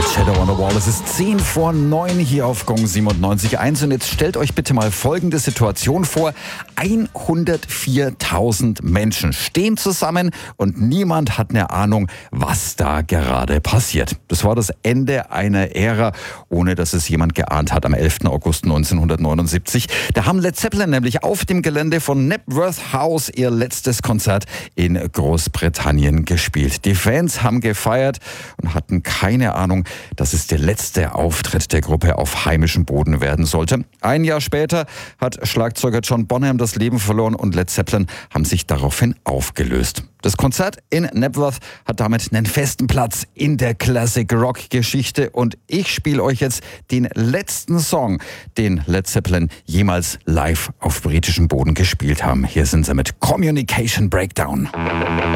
Shadow on the Wall. Es ist 10 vor 9 hier auf Gong 97.1 und jetzt stellt euch bitte mal folgende Situation vor. 104.000 Menschen stehen zusammen und niemand hat eine Ahnung, was da gerade passiert. Das war das Ende einer Ära, ohne dass es jemand geahnt hat, am 11. August 1979. Da haben Led Zeppelin nämlich auf dem Gelände von Knebworth House ihr letztes Konzert in Großbritannien gespielt. Die Fans haben gefeiert und hatten keine Ahnung, dass es der letzte Auftritt der Gruppe auf heimischem Boden werden sollte. Ein Jahr später hat Schlagzeuger John Bonham das Leben verloren und Led Zeppelin haben sich daraufhin aufgelöst. Das Konzert in Knebworth hat damit einen festen Platz in der Classic-Rock-Geschichte und ich spiele euch jetzt den letzten Song, den Led Zeppelin jemals live auf britischem Boden gespielt haben. Hier sind sie mit Communication Breakdown.